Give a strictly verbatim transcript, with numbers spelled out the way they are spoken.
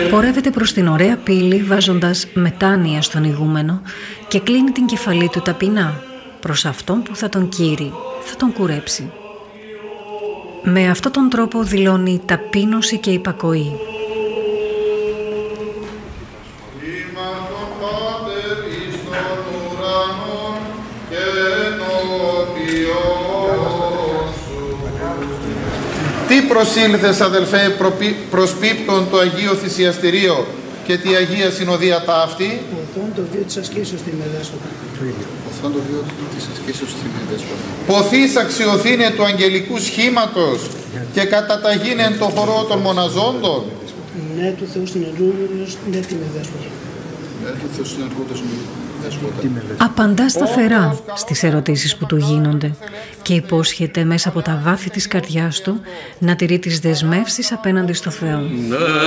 Πορεύεται προς την ωραία πύλη βάζοντας μετάνοια στον ηγούμενο και κλείνει την κεφαλή του ταπεινά προς αυτόν που θα τον κήρει, θα τον κουρέψει. Με αυτόν τον τρόπο δηλώνει ταπείνωση και υπακοή. Τι προσήλθες, αδελφέ, προσπίπτων το Αγίο Θυσιαστηρίο και τη Αγία Συνοδεία ταύτη? Ποθών το βίο της ασκήσεως στη Μεδέσποτα. Ποθών το βίο της ασκήσεως στη Μεδέσποτα. Ποθείς αξιοθήνε του αγγελικού σχήματος και καταταγήνεν το χορό των μοναζόντων. Ναι του Θεού στην ενρούγος, ναι τη Μεδέσποτα. Ναι του Θεού στην ενρούγος, Απαντά σταθερά στις ερωτήσεις που του γίνονται και υπόσχεται μέσα από τα βάθη της καρδιάς του να τηρεί τις δεσμεύσεις απέναντι στο Θεό.